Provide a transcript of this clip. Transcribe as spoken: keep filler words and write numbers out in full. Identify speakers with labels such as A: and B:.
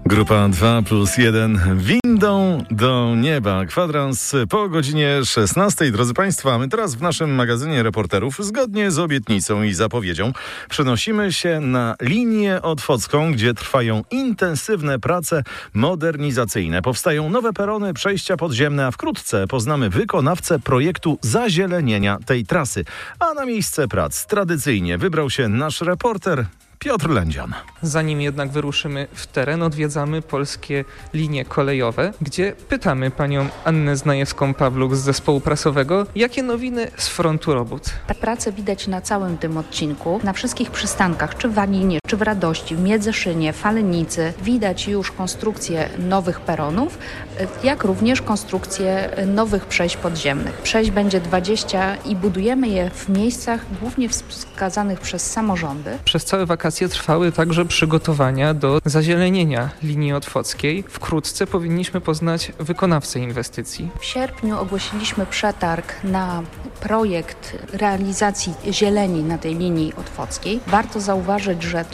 A: Grupa dwa plus jeden windą do nieba. Kwadrans po godzinie szesnastej. Drodzy Państwo, my teraz w naszym magazynie reporterów, zgodnie z obietnicą i zapowiedzią, przenosimy się na linię otwocką, gdzie trwają intensywne prace modernizacyjne. Powstają nowe perony, przejścia podziemne, a wkrótce poznamy wykonawcę projektu zazielenienia tej trasy. A na miejsce prac tradycyjnie wybrał się nasz reporter Piotr Lędzian.
B: Zanim jednak wyruszymy w teren, odwiedzamy polskie linie kolejowe, gdzie pytamy panią Annę Znajewską-Pawluk z zespołu prasowego, jakie nowiny z frontu robót.
C: Te prace widać na całym tym odcinku, na wszystkich przystankach, czy w Walinie, czy w Radości, w Międzyszynie, Falenicy. Widać już konstrukcję nowych peronów, jak również konstrukcję nowych przejść podziemnych. Przejść będzie dwadzieścia i budujemy je w miejscach głównie wskazanych przez samorządy.
B: Przez całe wakacje trwały także przygotowania do zazielenienia linii otwockiej. Wkrótce powinniśmy poznać wykonawcę inwestycji.
C: W sierpniu ogłosiliśmy przetarg na projekt realizacji zieleni na tej linii otwockiej. Warto zauważyć, że